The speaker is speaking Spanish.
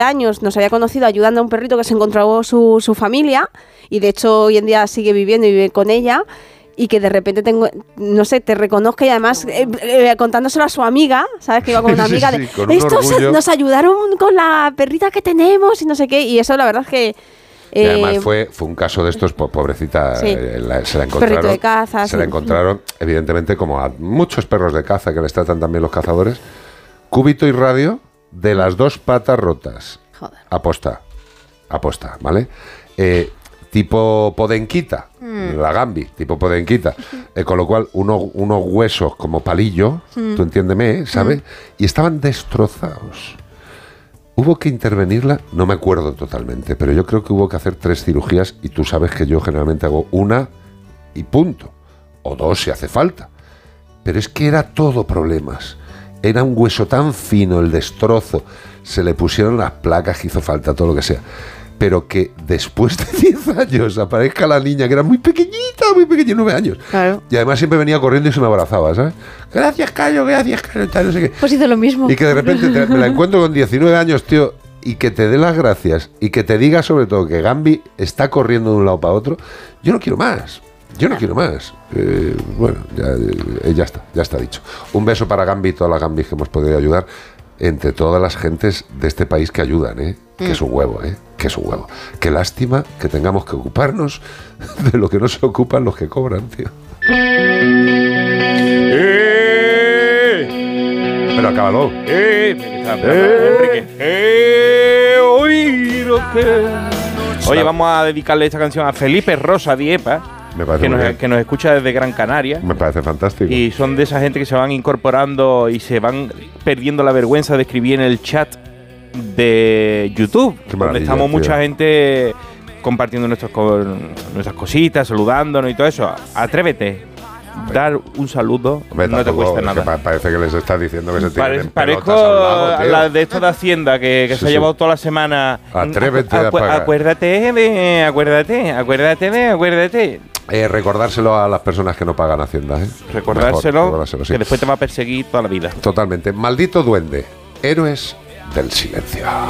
años nos había conocido ayudando a un perrito que se encontró su familia, y de hecho hoy en día sigue viviendo y vive con ella, y que de repente te reconozca, y además contándoselo a su amiga, ¿sabes? Que iba con una amiga sí, con estos nos ayudaron con la perrita que tenemos y no sé qué, y eso la verdad es que y además fue un caso de estos, pobrecita, sí. Se la encontraron. Perrito de caza. Se la encontraron, evidentemente, como a muchos perros de caza que les tratan también los cazadores, cúbito y radio de las 2 patas rotas. Joder. Aposta, ¿vale? Tipo podenquita, la Gambi, tipo podenquita, con lo cual unos huesos como palillo, tú entiéndeme, ¿sabes? Y estaban destrozados. Hubo que intervenirla, no me acuerdo totalmente, pero yo creo que hubo que hacer 3 cirugías, y tú sabes que yo generalmente hago 1 y punto, o 2 si hace falta. Pero es que era todo problemas. Era un hueso tan fino, el destrozo, se le pusieron las placas que hizo falta, todo lo que sea. Pero que después de 10 años aparezca la niña, que era muy pequeñita, 9 años. Claro. Y además siempre venía corriendo y se me abrazaba, ¿sabes? Gracias, Cayo, tal, no sé qué. Pues hizo lo mismo. Y que de repente me la encuentro con 19 años, tío, y que te dé las gracias, y que te diga sobre todo que Gambi está corriendo de un lado para otro. Yo no quiero más. Bueno, ya está dicho. Un beso para Gambi y todas las Gambis que hemos podido ayudar, entre todas las gentes de este país que ayudan, que es un huevo, que es un huevo. Qué lástima que tengamos que ocuparnos de lo que no se ocupan los que cobran, tío. Pero acábalo. Enrique. Oye, vamos a dedicarle esta canción a Felipe Rosa Diepa, que nos escucha desde Gran Canaria. Me parece fantástico. Y son de esa gente que se van incorporando y se van perdiendo la vergüenza de escribir en el chat de YouTube, donde estamos mucha gente compartiendo nuestras cositas, saludándonos y todo eso. Atrévete. Dar un saludo. Hombre, no te cuesta nada. Parece que les estás diciendo que se tienen parezco la de esto de Hacienda que se ha llevado toda la semana. Atrévete a pagar. Acuérdate. Recordárselo a las personas que no pagan Hacienda, Recordárselo, sí. Que después te va a perseguir toda la vida. Totalmente. Maldito duende. Héroes del silencio.